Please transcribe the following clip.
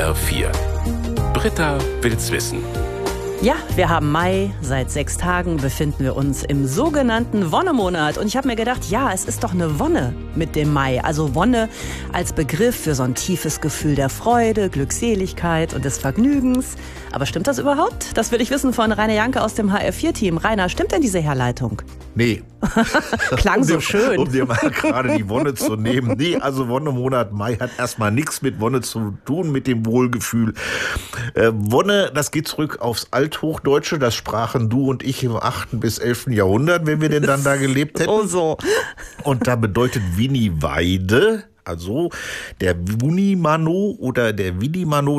HR4. Britta will's wissen. Ja, wir haben Mai. Seit 6 Tagen befinden wir uns im sogenannten Wonnemonat. Und ich habe mir gedacht, ja, es ist doch eine Wonne mit dem Mai. Also Wonne als Begriff für so ein tiefes Gefühl der Freude, Glückseligkeit und des Vergnügens. Aber stimmt das überhaupt? Das will ich wissen von Rainer Janke aus dem HR4-Team. Rainer, stimmt denn diese Herleitung? Nee. Klang so schön. Um dir mal gerade die Wonne zu nehmen. Nee, also Wonnemonat Mai hat erstmal nichts mit Wonne zu tun, mit dem Wohlgefühl. Wonne, das geht zurück aufs Althochdeutsche. Das sprachen du und ich im 8. bis 11. Jahrhundert, wenn wir denn dann da gelebt hätten. Oh so. Und da bedeutet Winnie Weide, also der Wunimano oder der Winimano,